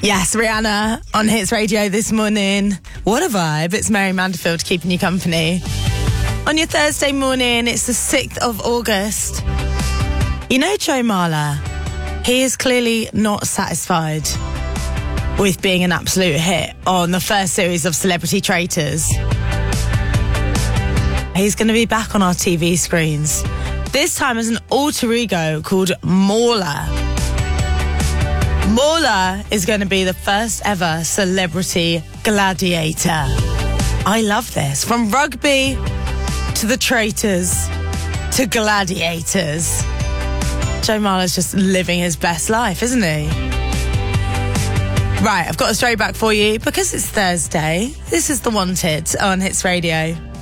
Yes, Rihanna on Hits Radio this morning. What a vibe. It's Mary Manderfield keeping you company. On your Thursday morning, it's the 6th of August. You know Joe Marler? He is clearly not satisfied with being an absolute hit on the first series of Celebrity Traitors. He's going to be back on our TV screens. This time as an alter ego called Mauler. Mauler is going to be the first ever celebrity gladiator. I love this. From rugby to the traitors to gladiators. Joe Marler's just living his best life, isn't he? Right, I've got a throwback for you because it's Thursday. This is The Wanted on Hits Radio.